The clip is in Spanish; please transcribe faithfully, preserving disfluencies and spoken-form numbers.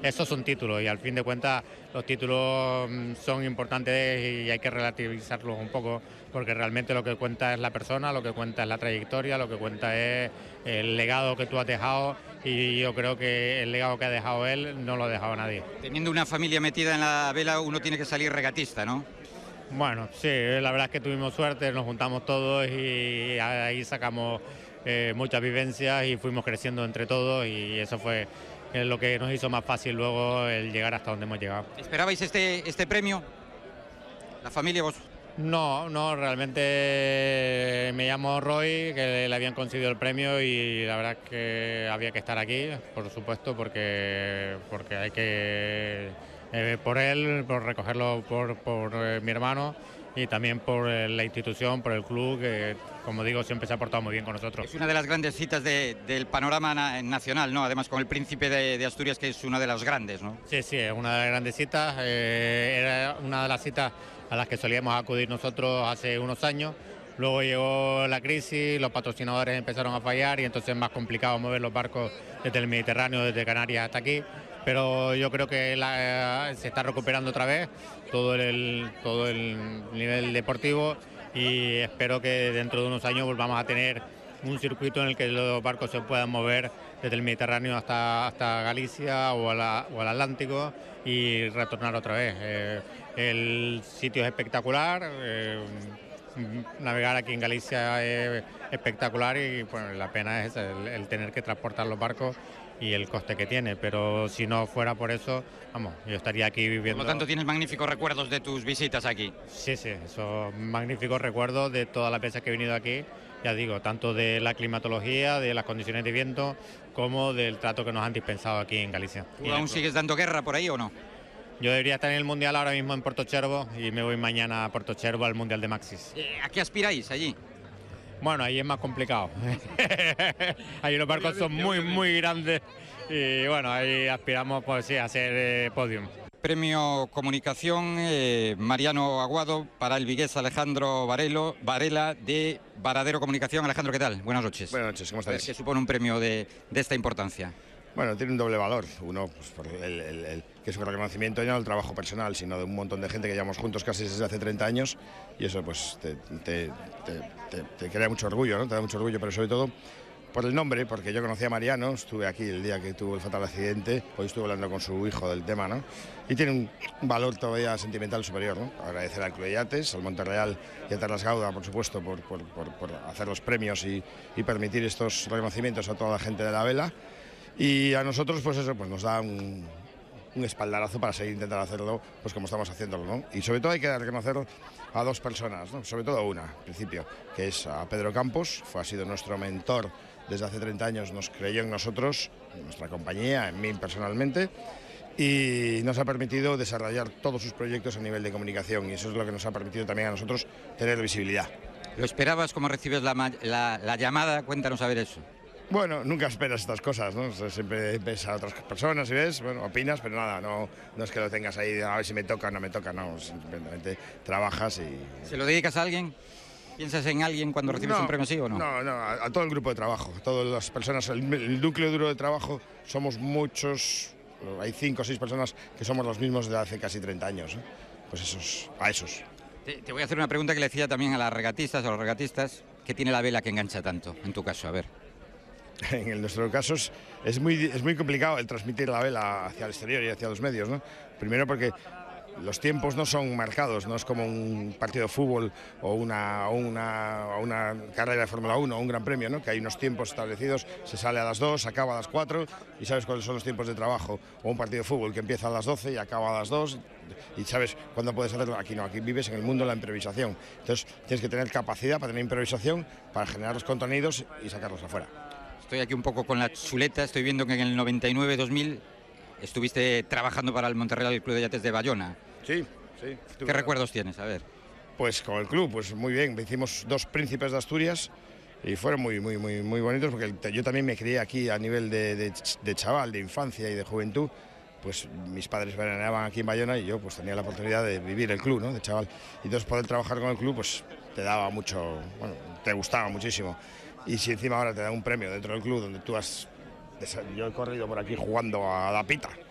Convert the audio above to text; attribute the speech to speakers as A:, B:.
A: esos son títulos y al fin de cuentas los títulos son importantes y hay que relativizarlos un poco, porque realmente lo que cuenta es la persona, lo que cuenta es la trayectoria, lo que cuenta es el legado que tú has dejado, y yo creo que el legado que ha dejado él no lo ha dejado nadie.
B: Teniendo una familia metida en la vela, uno tiene que salir regatista, ¿no?
A: Bueno, sí, la verdad es que tuvimos suerte, nos juntamos todos y ahí sacamos eh, muchas vivencias y fuimos creciendo entre todos, y eso fue lo que nos hizo más fácil luego el llegar hasta donde hemos llegado.
B: ¿Esperabais este, este premio? ¿La familia, vos?
A: No, no, realmente me llamo Roy, que le habían concedido el premio y la verdad es que había que estar aquí, por supuesto, porque, porque hay que, eh, por él, por recogerlo por, por eh, mi hermano, y también por eh, la institución, por el club, que como digo siempre se ha portado muy bien con nosotros.
B: Es una de las grandes citas de, del panorama na nacional, ¿no? Además con el príncipe de, de Asturias, que es una de las grandes, ¿no?
A: Sí, sí, es una de las grandes citas, eh, era una de las citas a las que solíamos acudir nosotros hace unos años. Luego llegó la crisis, los patrocinadores empezaron a fallar y entonces es más complicado mover los barcos desde el Mediterráneo, desde Canarias hasta aquí. Pero yo creo que la, se está recuperando otra vez todo el, todo el nivel deportivo, y espero que dentro de unos años volvamos a tener un circuito en el que los barcos se puedan mover desde el Mediterráneo hasta, hasta Galicia o, a la, o al Atlántico y retornar otra vez. Eh, el sitio es espectacular, eh, navegar aquí en Galicia es espectacular y bueno, la pena es el, el tener que transportar los barcos y el coste que tiene, pero si no fuera por eso, vamos, yo estaría aquí viviendo.
B: Por lo tanto, tienes magníficos recuerdos de tus visitas aquí.
A: Sí, sí, esos magníficos recuerdos de todas las veces que he venido aquí, ya digo, tanto de la climatología, de las condiciones de viento, como del trato que nos han dispensado aquí en Galicia.
B: ¿Tú aún sigues dando guerra por ahí o no?
A: Yo debería estar en el Mundial ahora mismo en Portochervo y me voy mañana a Portochervo al Mundial de Maxis.
B: ¿A qué aspiráis allí?
A: Bueno, ahí es más complicado. Ahí los barcos son muy, muy grandes y bueno, ahí aspiramos pues, sí, a hacer eh, podium.
B: Premio Comunicación eh, Mariano Aguado para el vigués Alejandro Varelo, Varela de Varadero Comunicación. Alejandro, ¿qué tal? Buenas noches.
C: Buenas noches, ¿cómo estáis?
B: ¿Qué supone un premio de, de esta importancia?
C: Bueno, tiene un doble valor. Uno, pues, por el, el, el, que es un reconocimiento ya no del trabajo personal, sino de un montón de gente que llevamos juntos casi desde hace treinta años, y eso pues te, te, te, te, te crea mucho orgullo, ¿no? Te da mucho orgullo, pero sobre todo por el nombre, porque yo conocí a Mariano, estuve aquí el día que tuvo el fatal accidente, hoy estuve hablando con su hijo del tema, ¿no? Y tiene un valor todavía sentimental superior, ¿no? Agradecer al Club de Yates, al Monterreal y a Terras Gauda, por supuesto, por, por, por, por hacer los premios y, y permitir estos reconocimientos a toda la gente de la vela. Y a nosotros, pues eso, pues nos da un, un espaldarazo para seguir intentando hacerlo, pues como estamos haciéndolo, ¿no? Y sobre todo hay que reconocer a dos personas, ¿no? Sobre todo a una, al principio, que es a Pedro Campos, fue, ha sido nuestro mentor desde hace treinta años, nos creyó en nosotros, en nuestra compañía, en mí personalmente, y nos ha permitido desarrollar todos sus proyectos a nivel de comunicación, y eso es lo que nos ha permitido también a nosotros tener visibilidad.
B: ¿Lo esperabas? ¿Cómo recibes la, la, la llamada? Cuéntanos a ver eso.
C: Bueno, nunca esperas estas cosas, ¿no? Siempre ves a otras personas y ves, bueno, opinas, pero nada, no, no es que lo tengas ahí, a ver si me toca o no me toca, no, simplemente trabajas y...
B: ¿Se lo dedicas a alguien? ¿Piensas en alguien cuando recibes
C: no,
B: un premio así o no?
C: No, no, a, a todo el grupo de trabajo, a todas las personas, el, el núcleo duro de trabajo, somos muchos, hay cinco o seis personas que somos los mismos de hace casi treinta años, ¿eh? Pues esos, a esos.
B: Te, te voy a hacer una pregunta que le decía también a las regatistas, a los regatistas, ¿qué tiene la vela que engancha tanto, en tu caso? A ver.
C: En nuestro caso es, es, muy, es muy complicado el transmitir la vela hacia el exterior y hacia los medios, ¿no? Primero porque los tiempos no son marcados, no es como un partido de fútbol o una, o una, o una carrera de Fórmula uno o un gran premio, ¿no? Que hay unos tiempos establecidos, se sale a las dos, acaba a las cuatro y sabes cuáles son los tiempos de trabajo. O un partido de fútbol que empieza a las doce y acaba a las dos y sabes cuándo puedes hacerlo. Aquí no, aquí vives en el mundo de la improvisación. Entonces tienes que tener capacidad para tener improvisación, para generar los contenidos y sacarlos afuera.
B: Estoy aquí un poco con la chuleta, estoy viendo que en el noventa y nueve dos mil estuviste trabajando para el Monterreal y el Club de Yates de Bayona.
C: Sí, sí.
B: ¿Qué recuerdos tienes? A ver.
C: Pues con el club, pues muy bien. Hicimos dos príncipes de Asturias y fueron muy, muy, muy, muy bonitos porque yo también me crié aquí a nivel de, de, de chaval, de infancia y de juventud. Pues mis padres veraneaban aquí en Bayona y yo pues tenía la oportunidad de vivir el club, ¿no? De chaval. Y entonces poder trabajar con el club pues te daba mucho, bueno, te gustaba muchísimo. Y si encima ahora te dan un premio dentro del club donde tú has... Yo he corrido por aquí jugando a la pita,